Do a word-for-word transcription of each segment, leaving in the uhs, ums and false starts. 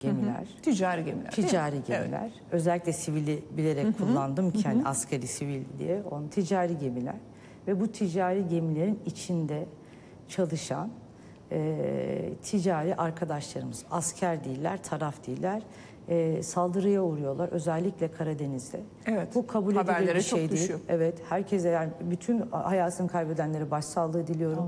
gemiler. Hı hı. Ticari gemiler. Ticari gemiler. Evet. Özellikle sivili bilerek hı hı. kullandım ki hani askeri sivil diye. Onun ticari gemiler. Ve bu ticari gemilerin içinde çalışan e, ticari arkadaşlarımız, asker değiller, taraf değiller. E, saldırıya uğruyorlar özellikle Karadeniz'de. Evet. Bu kabul edilir bir şey değil. Düşüyor. Evet. Herkese yani bütün hayatını kaybedenlere başsağlığı diliyorum.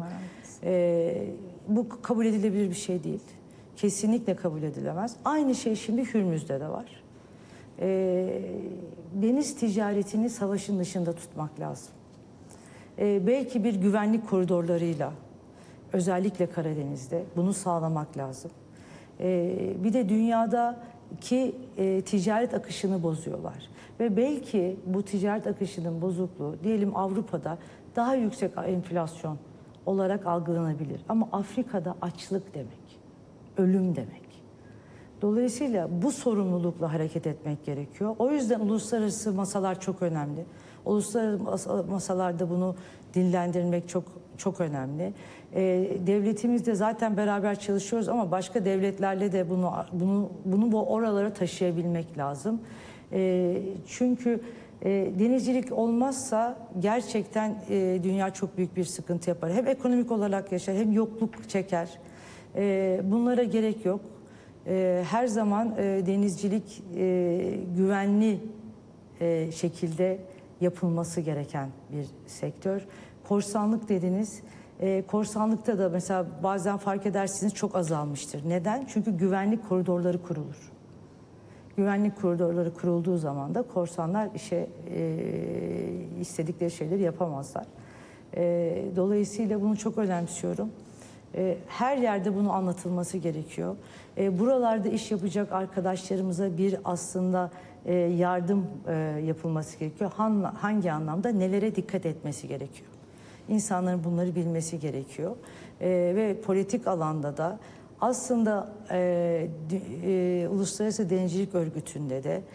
E, bu kabul edilebilir bir şey değil. Kesinlikle kabul edilemez. Aynı şey şimdi Hürmüz'de de var. E, deniz ticaretini savaşın dışında tutmak lazım. E, belki bir güvenlik koridorlarıyla özellikle Karadeniz'de bunu sağlamak lazım. E, bir de dünyadaki e, ticaret akışını bozuyorlar. Ve belki bu ticaret akışının bozukluğu diyelim Avrupa'da daha yüksek enflasyon olarak algılanabilir. Ama Afrika'da açlık demek, ölüm demek. Dolayısıyla bu sorumlulukla hareket etmek gerekiyor. O yüzden uluslararası masalar çok önemli. Uluslararası masalarda bunu dinlendirmek çok çok önemli. Ee, devletimizde zaten beraber çalışıyoruz ama başka devletlerle de bunu bunu bunu bu oralara taşıyabilmek lazım. Ee, çünkü e, denizcilik olmazsa gerçekten e, dünya çok büyük bir sıkıntı yapar. Hem ekonomik olarak yaşar hem yokluk çeker. Ee, bunlara gerek yok. Ee, her zaman e, denizcilik e, güvenli e, şekilde yapılması gereken bir sektör. Korsanlık dediniz. E, korsanlıkta da mesela bazen fark edersiniz çok azalmıştır. Neden? Çünkü güvenlik koridorları kurulur. Güvenlik koridorları kurulduğu zaman da korsanlar işe e, istedikleri şeyleri yapamazlar. E, dolayısıyla bunu çok önemsiyorum. Her yerde bunu anlatılması gerekiyor. Buralarda iş yapacak arkadaşlarımıza bir aslında yardım yapılması gerekiyor. Hangi anlamda nelere dikkat etmesi gerekiyor? İnsanların bunları bilmesi gerekiyor. Ve politik alanda da aslında Uluslararası Denizcilik Örgütü'nde de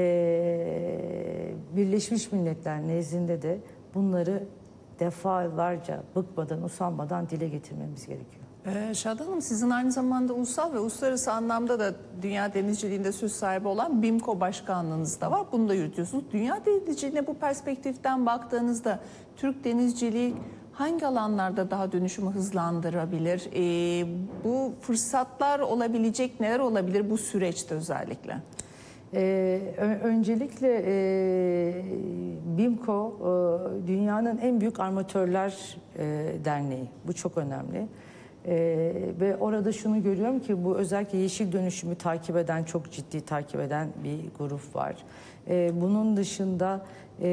Birleşmiş Milletler nezdinde de bunları defalarca bıkmadan, usanmadan dile getirmemiz gerekiyor. Ee, Şadan Hanım, sizin aynı zamanda ulusal ve uluslararası anlamda da dünya denizciliğinde söz sahibi olan BİMKO başkanlığınız da var. Bunu da yürütüyorsunuz. Dünya denizciliğine bu perspektiften baktığınızda Türk denizciliği hangi alanlarda daha dönüşümü hızlandırabilir? Ee, bu fırsatlar olabilecek neler olabilir bu süreçte özellikle? Ee, öncelikle e, BİMKO e, dünyanın en büyük armatörler e, derneği. Bu çok önemli. E, ve orada şunu görüyorum ki bu özellikle yeşil dönüşümü takip eden, çok ciddi takip eden bir grup var. E, bunun dışında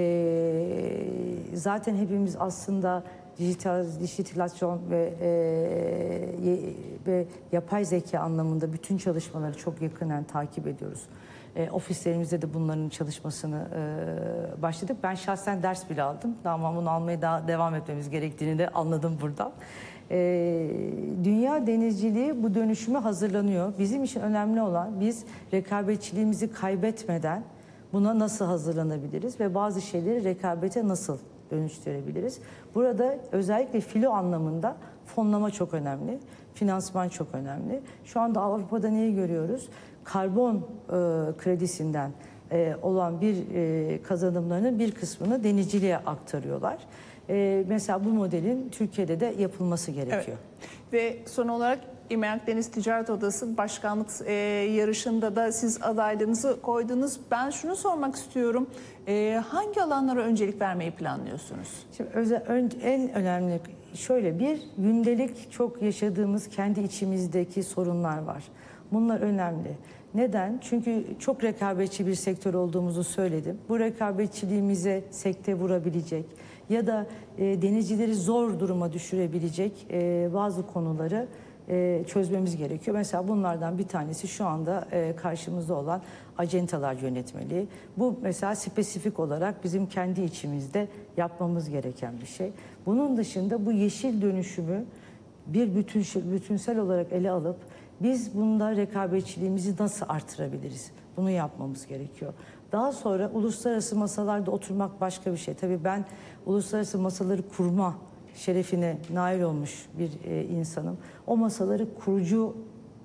e, zaten hepimiz aslında dijital, dijitalizasyon ve, e, ve yapay zeka anlamında bütün çalışmaları çok yakından takip ediyoruz. E, ofislerimizde de bunların çalışmasını e, başladık. Ben şahsen ders bile aldım. Ama bunu almaya daha devam etmemiz gerektiğini de anladım buradan. E, dünya denizciliği bu dönüşüme hazırlanıyor. Bizim için önemli olan biz rekabetçiliğimizi kaybetmeden buna nasıl hazırlanabiliriz ve bazı şeyleri rekabete nasıl dönüştürebiliriz. Burada özellikle filo anlamında fonlama çok önemli, finansman çok önemli. Şu anda Avrupa'da neyi görüyoruz? Karbon e, kredisinden e, olan bir e, kazanımlarının bir kısmını denizciliğe aktarıyorlar. E, mesela bu modelin Türkiye'de de yapılması gerekiyor. Evet. Ve son olarak İME Akdeniz Ticaret Odası Başkanlık e, yarışında da siz adaylığınızı koydunuz. Ben şunu sormak istiyorum. E, hangi alanlara öncelik vermeyi planlıyorsunuz? Şimdi özel, ön, en önemli şöyle bir gündelik çok yaşadığımız kendi içimizdeki sorunlar var. Bunlar önemli. Neden? Çünkü çok rekabetçi bir sektör olduğumuzu söyledim. Bu rekabetçiliğimize sekte vurabilecek ya da e, denizcileri zor duruma düşürebilecek e, bazı konuları e, çözmemiz gerekiyor. Mesela bunlardan bir tanesi şu anda e, karşımızda olan acentalar yönetmeliği. Bu mesela spesifik olarak bizim kendi içimizde yapmamız gereken bir şey. Bunun dışında bu yeşil dönüşümü bir bütün, bütünsel olarak ele alıp biz bunda rekabetçiliğimizi nasıl artırabiliriz? Bunu yapmamız gerekiyor. Daha sonra uluslararası masalarda oturmak başka bir şey. Tabii ben uluslararası masaları kurma şerefine nail olmuş bir e, insanım. O masaları kurucu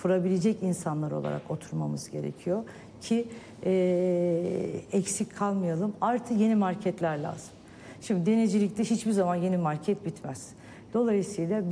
kurabilecek insanlar olarak oturmamız gerekiyor ki e, eksik kalmayalım. Artı yeni marketler lazım. Şimdi denizcilikte hiçbir zaman yeni market bitmez. Dolayısıyla